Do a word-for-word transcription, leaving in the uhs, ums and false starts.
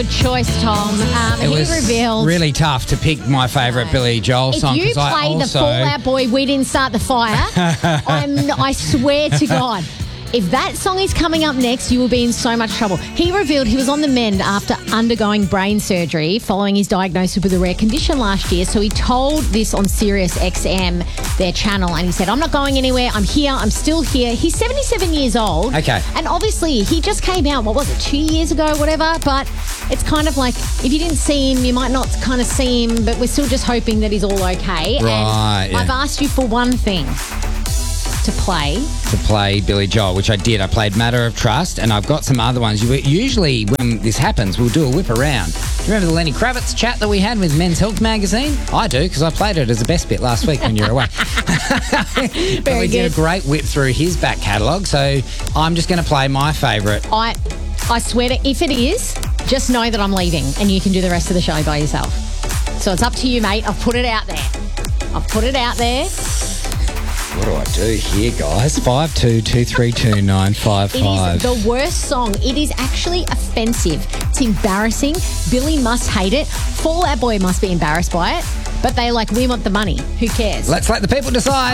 Good choice, Tom. Um, It he was revealed. really tough to pick my favourite Billy Joel If song. you 'cause I play the also, Fall Out Boy, We Didn't Start the Fire, I'm, I swear to God, if that song is coming up next, you will be in so much trouble. He revealed he was on the mend after undergoing brain surgery following his diagnosis with a rare condition last year. So he told this on Sirius X M, their channel, and he said, I'm not going anywhere. I'm here. I'm still here. He's seventy-seven years old. Okay. And obviously, he just came out, what was it, two years ago, whatever. But it's kind of like, if you didn't see him, you might not kind of see him, but we're still just hoping that he's all okay. Right, And yeah. I've asked you for one thing. To play. to play Billy Joel, which I did. I played Matter of Trust, and I've got some other ones. You- Usually when this happens, we'll do a whip around. Do you remember the Lenny Kravitz chat that we had with Men's Health magazine? I do, because I played it as the best bit last week when you were away. But Very we did good. a great whip through his back catalogue, so I'm just going to play my favourite. I I swear to, if it is, just know that I'm leaving and you can do the rest of the show by yourself. So it's up to you, mate. I've put it out there. I've put it out there. What do I do here, guys? five two two three two nine five It five. is the worst song. It is actually offensive. It's embarrassing. Billy must hate it. Fall Out Boy must be embarrassed by it. But they like, we want the money. Who cares? Let's let the people decide.